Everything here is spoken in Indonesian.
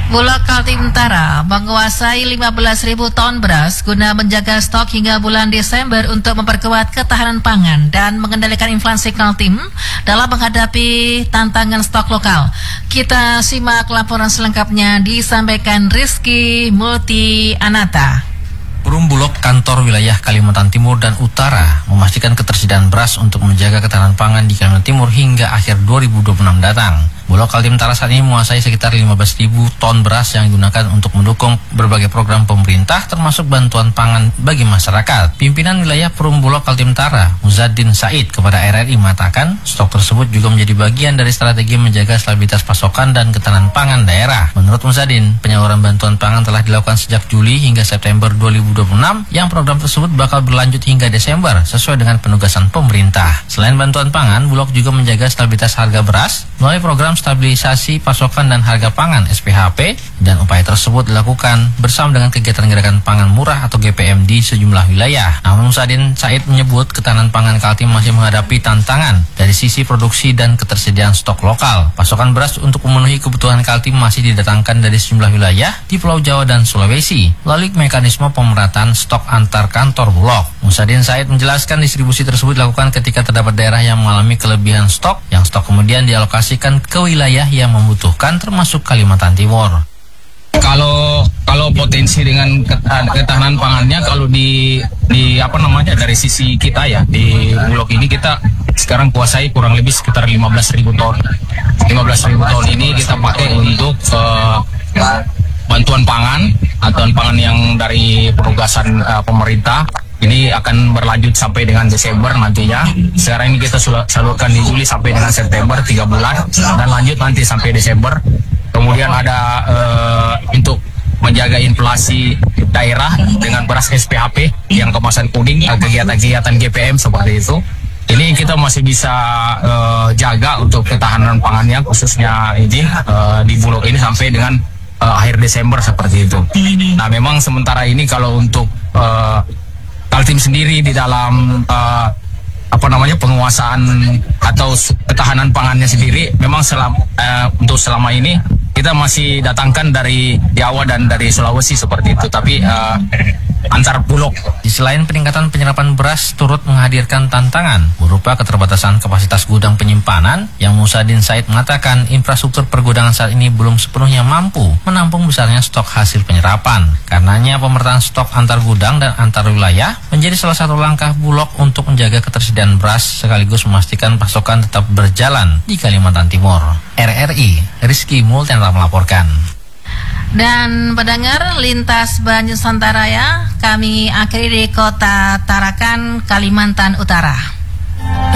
Bulog Kaltim Utara menguasai 15.000 ton beras guna menjaga stok hingga bulan Desember untuk memperkuat ketahanan pangan dan mengendalikan inflasi Kaltim dalam menghadapi tantangan stok lokal. Kita simak laporan selengkapnya disampaikan Rizky Multi Anata. Perum Bulog kantor wilayah Kalimantan Timur dan Utara memastikan ketersediaan beras untuk menjaga ketahanan pangan di Kalimantan Timur hingga akhir 2026 datang. Bulog Kaltim Utara saat ini menguasai sekitar 15.000 ton beras yang digunakan untuk mendukung berbagai program pemerintah termasuk bantuan pangan bagi masyarakat. Pimpinan wilayah Perum Bulog Kaltim Utara, Muzaddin Said, kepada RRI mengatakan stok tersebut juga menjadi bagian dari strategi menjaga stabilitas pasokan dan ketahanan pangan daerah. Menurut Muzaddin, penyaluran bantuan pangan telah dilakukan sejak Juli hingga September 2026 yang program tersebut bakal berlanjut hingga Desember sesuai dengan penugasan pemerintah. Selain bantuan pangan, Bulog juga menjaga stabilitas harga beras melalui program stabilisasi pasokan dan harga pangan (SPHP), dan upaya tersebut dilakukan bersama dengan kegiatan gerakan pangan murah atau GPM di sejumlah wilayah. Namun Muzaddin Said menyebut ketahanan pangan Kaltim masih menghadapi tantangan dari sisi produksi dan ketersediaan stok lokal. Pasokan beras untuk memenuhi kebutuhan Kaltim masih didatangkan dari sejumlah wilayah di Pulau Jawa dan Sulawesi melalui mekanisme pemerataan stok antar kantor Bulog. Muzaddin Said menjelaskan distribusi tersebut dilakukan ketika terdapat daerah yang mengalami kelebihan stok, yang stok kemudian dialokasikan ke wilayah yang membutuhkan termasuk Kalimantan Timur. Kalau potensi dengan ketahanan pangannya, kalau di dari sisi kita ya di Bulog ini kita sekarang kuasai kurang lebih sekitar 15.000 ton. 15.000 ton ini kita pakai untuk bantuan pangan yang dari penugasan pemerintah. Ini akan berlanjut sampai dengan Desember nantinya. Sekarang ini kita salurkan di Juli sampai dengan September 3 bulan dan lanjut nanti sampai Desember. Kemudian ada untuk menjaga inflasi daerah dengan beras SPHP yang kemasan kuning, kegiatan-kegiatan GPM seperti itu. Ini kita masih bisa jaga untuk ketahanan pangannya khususnya ini di Bulog ini sampai dengan akhir Desember seperti itu. Nah, memang sementara ini kalau untuk Kaltim sendiri di dalam penguasaan atau ketahanan pangannya sendiri, memang untuk selama ini kita masih datangkan dari Jawa dan dari Sulawesi seperti itu, tapi antar bulog. Di selain peningkatan penyerapan beras turut menghadirkan tantangan berupa keterbatasan kapasitas gudang penyimpanan yang Muzaddin Said mengatakan infrastruktur pergudangan saat ini belum sepenuhnya mampu menampung besarnya stok hasil penyerapan. Karenanya pemerataan stok antar gudang dan antar wilayah menjadi salah satu langkah Bulog untuk menjaga ketersediaan beras sekaligus memastikan pasokan tetap berjalan di Kalimantan Timur. RRI Rizky Multi Anata melaporkan. Dan pendengar lintas Banjir Santaraya, kami akhiri di Kota Tarakan, Kalimantan Utara.